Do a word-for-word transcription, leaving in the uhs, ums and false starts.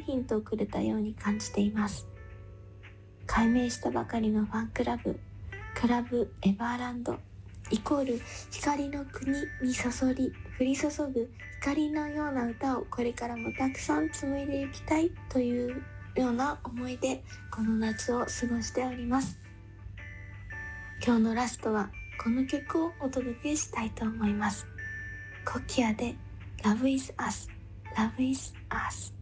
ヒントをくれたように感じています。改名したばかりのファンクラブ、クラブエバーランドイコール光の国にそそり降り注ぐ光のような歌をこれからもたくさん紡いでいきたいというような思いでこの夏を過ごしております。今日のラストはこの曲をお届けしたいと思います。コキアで Love is Us Love is Us